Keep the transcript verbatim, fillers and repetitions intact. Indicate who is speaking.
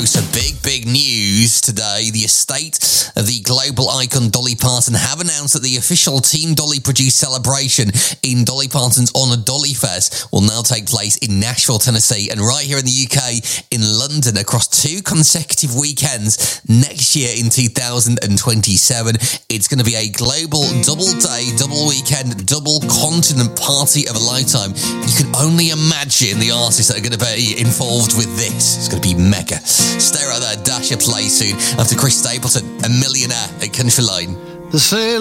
Speaker 1: So big, big news today. The estate of the global icon Dolly Parton have announced that the official Team Dolly produced celebration in Dolly Parton's honour, Dolly Fest, will now take place in Nashville, Tennessee, and right here in the U K, in London, across two consecutive weekends next year in two thousand twenty-seven. It's going to be a global double day, double weekend, double continent party of a lifetime. You can only imagine the artists that are going to be involved with this. It's going to be mega. Stay right there, dash your play soon after Chris Stapleton, A Millionaire at Country Line.
Speaker 2: The sail